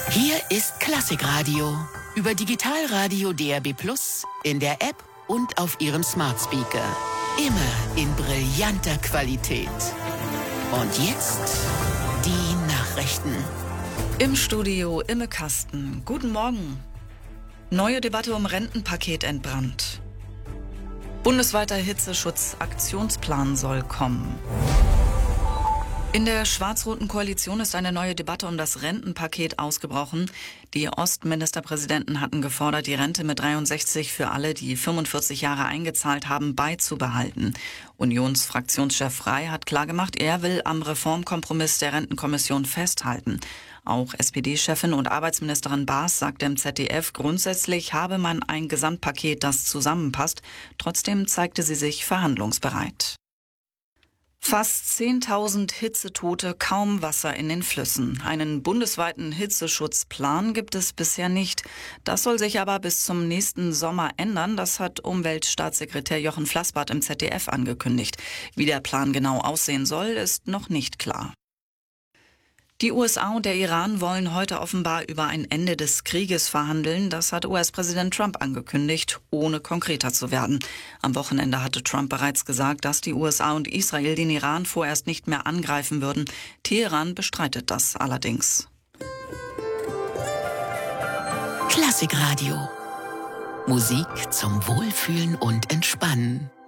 Hier ist Klassikradio über Digitalradio DAB+, in der App und auf Ihrem Smart Speaker. Immer in brillanter Qualität. Und jetzt die Nachrichten. Im Studio Imme Kasten. Guten Morgen. Neue Debatte um Rentenpaket entbrannt. Bundesweiter Hitzeschutz-Aktionsplan soll kommen. In der schwarz-roten Koalition ist eine neue Debatte um das Rentenpaket ausgebrochen. Die Ostministerpräsidenten hatten gefordert, die Rente mit 63 für alle, die 45 Jahre eingezahlt haben, beizubehalten. Unionsfraktionschef Frey hat klargemacht, er will am Reformkompromiss der Rentenkommission festhalten. Auch SPD-Chefin und Arbeitsministerin Baas sagte im ZDF, grundsätzlich habe man ein Gesamtpaket, das zusammenpasst. Trotzdem zeigte sie sich verhandlungsbereit. Fast 10.000 Hitzetote, kaum Wasser in den Flüssen. Einen bundesweiten Hitzeschutzplan gibt es bisher nicht. Das soll sich aber bis zum nächsten Sommer ändern. Das hat Umweltstaatssekretär Jochen Flassbart im ZDF angekündigt. Wie der Plan genau aussehen soll, ist noch nicht klar. Die USA und der Iran wollen heute offenbar über ein Ende des Krieges verhandeln. Das hat US-Präsident Trump angekündigt, ohne konkreter zu werden. Am Wochenende hatte Trump bereits gesagt, dass die USA und Israel den Iran vorerst nicht mehr angreifen würden. Teheran bestreitet das allerdings. Klassikradio. Musik zum Wohlfühlen und Entspannen.